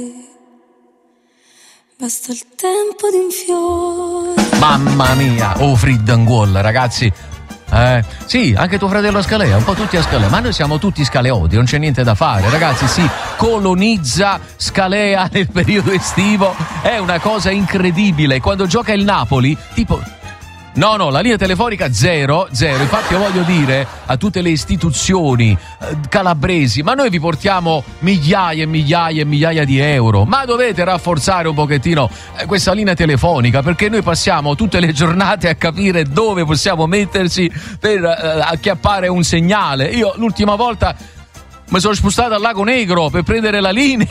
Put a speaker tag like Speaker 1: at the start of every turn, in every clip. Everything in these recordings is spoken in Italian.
Speaker 1: Basta il tempo di un fiore.
Speaker 2: Mamma mia, Fridangol, ragazzi. Sì, anche tuo fratello a Scalea, un po' tutti a Scalea, ma noi siamo tutti scaleoti, non c'è niente da fare, ragazzi. Si colonizza Scalea nel periodo estivo, è una cosa incredibile. Quando gioca il Napoli, tipo... No, la linea telefonica zero. Infatti io voglio dire a tutte le istituzioni calabresi, ma noi vi portiamo migliaia e migliaia di euro, ma dovete rafforzare un pochettino questa linea telefonica, perché noi passiamo tutte le giornate a capire dove possiamo metterci per acchiappare un segnale. Io l'ultima volta mi sono spostato al Lago Negro per prendere la linea.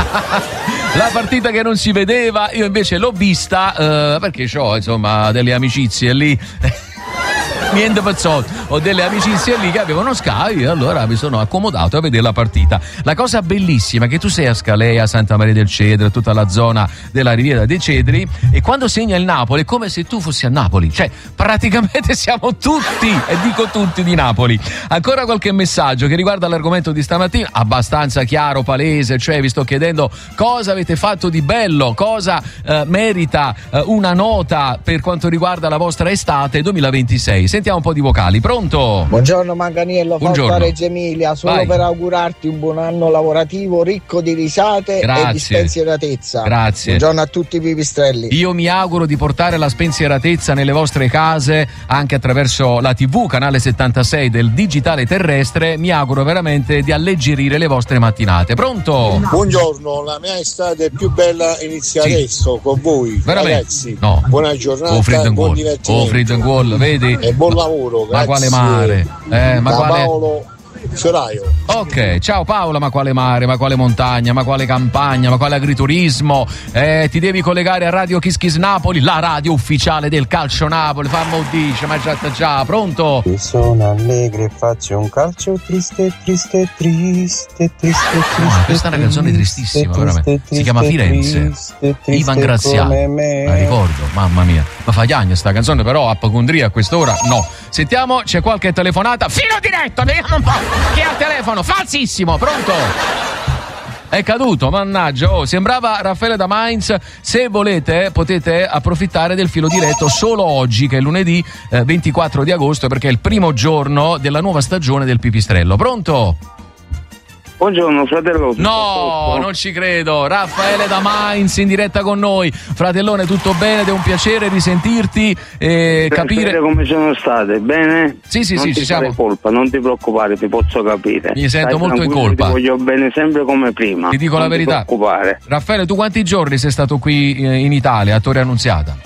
Speaker 2: La partita che non si vedeva, io invece l'ho vista perché ho insomma delle amicizie lì. Niente pazzotto, ho delle amicizie lì che avevano Sky e allora mi sono accomodato a vedere la partita. La cosa bellissima è che tu sei a Scalea, Santa Maria del Cedro, tutta la zona della Riviera dei Cedri, e quando segna il Napoli è come se tu fossi a Napoli, cioè praticamente siamo tutti, e dico tutti, di Napoli. Ancora qualche messaggio che riguarda l'argomento di stamattina, abbastanza chiaro, palese, cioè vi sto chiedendo cosa avete fatto di bello, cosa merita una nota per quanto riguarda la vostra estate 2026. Sentiamo un po' di vocali. Pronto?
Speaker 3: Buongiorno Manganiello,
Speaker 2: Buongiorno.
Speaker 3: Reggio Emilia, solo
Speaker 2: Vai.
Speaker 3: per augurarti un buon anno lavorativo ricco di risate
Speaker 2: Grazie.
Speaker 3: e di spensieratezza.
Speaker 2: Grazie.
Speaker 3: Buongiorno a tutti i pipistrelli.
Speaker 2: Io mi auguro di portare la spensieratezza nelle vostre case anche attraverso la TV, canale 76 del digitale terrestre. Mi auguro veramente di alleggerire le vostre mattinate. Pronto?
Speaker 4: Buongiorno, la mia estate più bella inizia adesso con voi.
Speaker 2: Veramente?
Speaker 4: Ragazzi,
Speaker 2: No.
Speaker 4: buona giornata, buon divertimento.
Speaker 2: Fridangol, vedi?
Speaker 4: E buon lavoro, grazie.
Speaker 2: Ma quale mare? Ma
Speaker 4: da
Speaker 2: quale...
Speaker 4: Paolo Fioraio.
Speaker 2: Ok, ciao Paola, ma quale mare, ma quale montagna, ma quale campagna, ma quale agriturismo? Ti devi collegare a Radio Kiss Kiss Napoli, la radio ufficiale del calcio Napoli. Fammo dice, ma già, pronto?
Speaker 5: Io sono allegro e faccio un calcio triste.
Speaker 2: Questa è una canzone tristissima, veramente. Si chiama Firenze. Ivan Graziani. La ricordo, mamma mia. Ma fa gagna sta canzone, però apocondria a quest'ora no. Sentiamo, c'è qualche telefonata. Filo diretto, vediamo un po'. Chi ha il telefono? Falsissimo, pronto? È caduto, mannaggia. Sembrava Raffaele da Mainz. Se volete potete approfittare del filo diretto solo oggi, che è lunedì 24 di agosto, perché è il primo giorno della nuova stagione del Pipistrello. Pronto?
Speaker 6: Buongiorno fratello.
Speaker 2: No, non ci credo. Raffaele da Mainz in diretta con noi. Fratellone, tutto bene? Ed è un piacere risentirti e capire
Speaker 6: come sono state. Bene?
Speaker 2: Sì, ci siamo.
Speaker 6: Colpa, non ti preoccupare, ti posso capire.
Speaker 2: Mi sento molto in colpa.
Speaker 6: Ti voglio bene sempre come prima.
Speaker 2: Ti dico la verità.
Speaker 6: Non ti preoccupare.
Speaker 2: Raffaele, tu quanti giorni sei stato qui in Italia, a Torre Annunziata?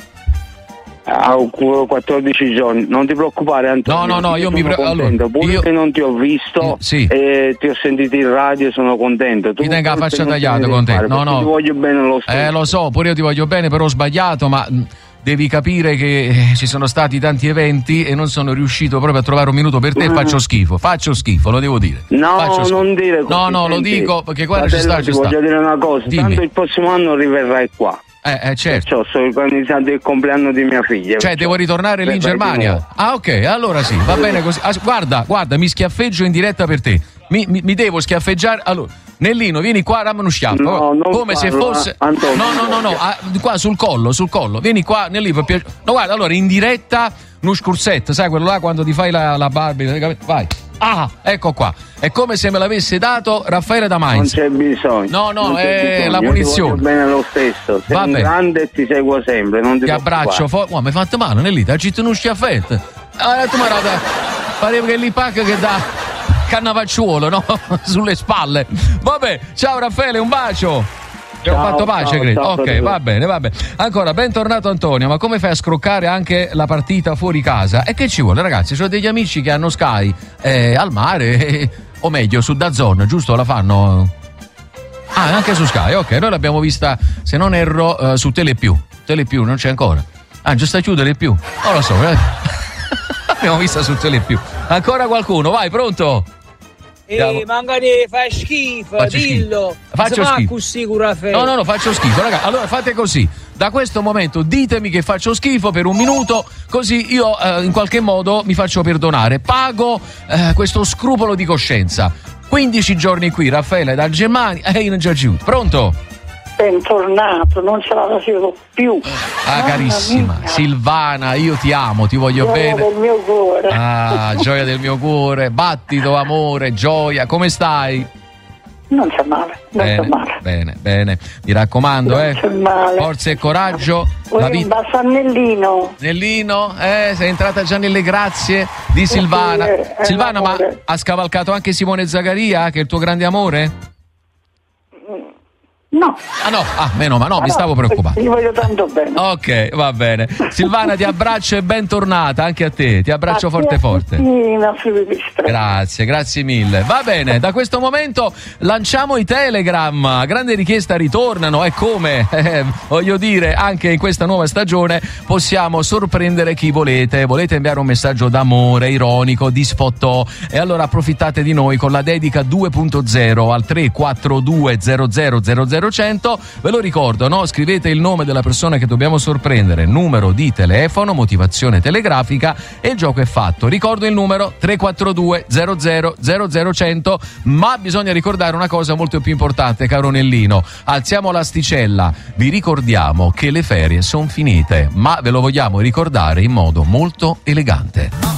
Speaker 6: 14 giorni, non ti preoccupare Antonio.
Speaker 2: No, io mi
Speaker 6: contento. Pure che non ti ho visto e ti ho sentito in radio, sono contento. Tu
Speaker 2: mi tenga la faccia tagliata con te. No.
Speaker 6: Ti voglio bene lo stesso.
Speaker 2: Lo so, pure io ti voglio bene, però ho sbagliato, ma devi capire che ci sono stati tanti eventi e non sono riuscito proprio a trovare un minuto per te e faccio schifo, lo devo dire.
Speaker 6: No, non dire così.
Speaker 2: No, lo dico perché guarda, ci sta.
Speaker 6: Voglio dire una cosa, tanto il prossimo anno riverrai qua.
Speaker 2: Certo.
Speaker 6: Sto organizzando il compleanno di mia figlia.
Speaker 2: Cioè devo ritornare lì in Germania? Ok, allora sì, va bene così. Guarda, mi schiaffeggio in diretta per te. Mi devo schiaffeggiare. Allora, Nellino, vieni qua, dammi uno schiaffo.
Speaker 6: No,
Speaker 2: come se fosse.
Speaker 6: Antonio,
Speaker 2: no. Qua sul collo. Vieni qua, Nellino. No, guarda, allora in diretta, uno scursetto, sai quello là quando ti fai la Barbie. Vai. Ah, ecco qua. È come se me l'avesse dato Raffaele da Mainz.
Speaker 6: Non c'è bisogno.
Speaker 2: No, è la punizione.
Speaker 6: Io ti voglio bene lo stesso. Sei un grande e ti seguo sempre. Non ti
Speaker 2: abbraccio. Mi hai fatto male, Nellita. Hai detto uno schiaffetto. Tu mi pareva che lì pacca che dà cannavacciuolo, no? Sulle spalle. Vabbè, ciao Raffaele, un bacio. Ci ho fatto pace, credo. Ok, va bene. Ancora, bentornato Antonio, ma come fai a scroccare anche la partita fuori casa? E che ci vuole, ragazzi? Sono degli amici che hanno Sky al mare, o meglio, su DAZN, giusto? La fanno? Anche su Sky, ok. Noi l'abbiamo vista, se non erro, su Telepiù. Telepiù non c'è ancora. Giusto a chiudere più. Non lo so, l'abbiamo vista su Telepiù. Ancora qualcuno? Vai, pronto?
Speaker 7: Magari fa schifo, dillo.
Speaker 2: Faccio schifo.
Speaker 7: Così, Raffaele.
Speaker 2: No, faccio schifo, raga. Allora fate così. Da questo momento ditemi che faccio schifo per un minuto, così io in qualche modo mi faccio perdonare. Pago questo scrupolo di coscienza. 15 giorni qui, Raffaele, dal Germania e in Giagiù. Pronto?
Speaker 8: bentornato, non ce la facevo più.
Speaker 2: Carissima Silvana, io ti amo, ti voglio bene.
Speaker 8: Gioia del mio cuore.
Speaker 2: Gioia del mio cuore, battito, amore, gioia, come stai?
Speaker 8: Non c'è male,
Speaker 2: Bene, mi raccomando,
Speaker 8: non c'è male.
Speaker 2: Forza e coraggio.
Speaker 8: Un bacio a Nellino.
Speaker 2: Nellino, sei entrata già nelle grazie di Silvana. Silvana, ma ha scavalcato anche Simone Zagaria, che è il tuo grande amore?
Speaker 8: No.
Speaker 2: Meno, ma no, mi stavo preoccupando.
Speaker 8: Ti voglio tanto bene.
Speaker 2: Ok, va bene. Silvana, ti abbraccio e bentornata anche a te. Ti abbraccio forte. Grazie mille. Va bene, da questo momento lanciamo i Telegram. Grande richiesta ritornano e come? Voglio dire, anche in questa nuova stagione possiamo sorprendere chi volete. Volete inviare un messaggio d'amore, ironico, di sfottò, e allora approfittate di noi con la dedica 2.0 al 342 00 100. Ve lo ricordo, no? Scrivete il nome della persona che dobbiamo sorprendere, numero di telefono, motivazione telegrafica e il gioco è fatto. Ricordo il numero 342 00 100, ma bisogna ricordare una cosa molto più importante, caro Nellino. Alziamo l'asticella, vi ricordiamo che le ferie sono finite, ma ve lo vogliamo ricordare in modo molto elegante.